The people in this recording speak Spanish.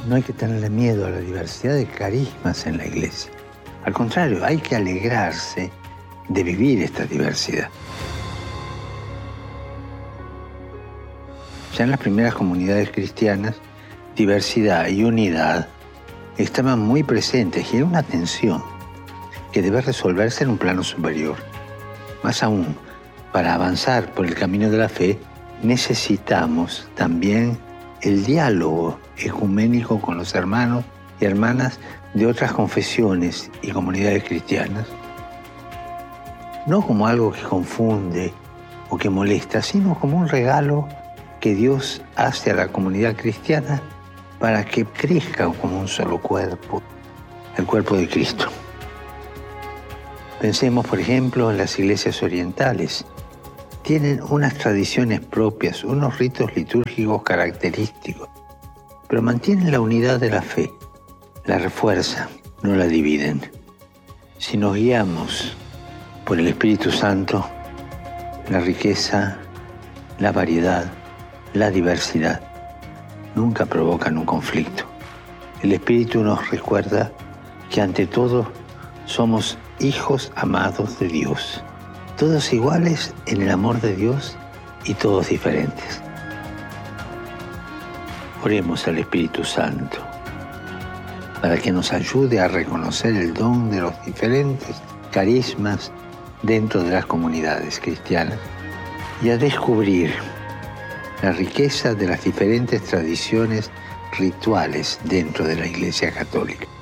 No hay que tenerle miedo a la diversidad de carismas en la iglesia. Al contrario, hay que alegrarse de vivir esta diversidad. Ya en las primeras comunidades cristianas, diversidad y unidad estaban muy presentes y era una tensión que debe resolverse en un plano superior. Más aún, para avanzar por el camino de la fe, necesitamos también el diálogo ecuménico con los hermanos y hermanas de otras confesiones y comunidades cristianas. No como algo que confunde o que molesta, sino como un regalo que Dios hace a la comunidad cristiana para que crezca como un solo cuerpo, el cuerpo de Cristo. Pensemos, por ejemplo, en las iglesias orientales. Tienen unas tradiciones propias, unos ritos litúrgicos característicos, pero mantienen la unidad de la fe, la refuerzan, no la dividen. Si nos guiamos por el Espíritu Santo, la riqueza, la variedad, la diversidad nunca provocan un conflicto. El Espíritu nos recuerda que ante todo somos hijos amados de Dios, todos iguales en el amor de Dios y todos diferentes. Oremos al Espíritu Santo para que nos ayude a reconocer el don de los diferentes carismas dentro de las comunidades cristianas y a descubrir la riqueza de las diferentes tradiciones rituales dentro de la Iglesia Católica.